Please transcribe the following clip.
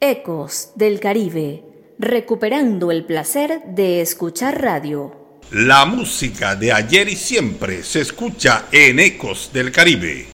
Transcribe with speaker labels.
Speaker 1: Ecos del Caribe, recuperando el placer de escuchar radio.
Speaker 2: La música de ayer y siempre se escucha en Ecos del Caribe.